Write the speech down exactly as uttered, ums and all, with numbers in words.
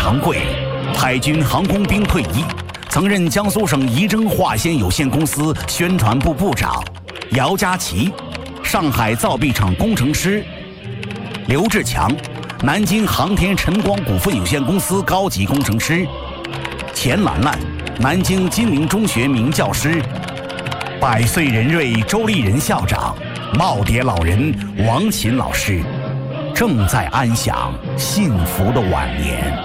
长贵，海军航空兵退役，曾任江苏省仪征化纤有限公司宣传部部长。姚佳琪，上海造币厂工程师。刘志强，南京航天晨光股份有限公司高级工程师。钱兰兰，南京金陵中学名教师。百岁人瑞周立人校长，耄耋老人王琴老师，正在安享幸福的晚年。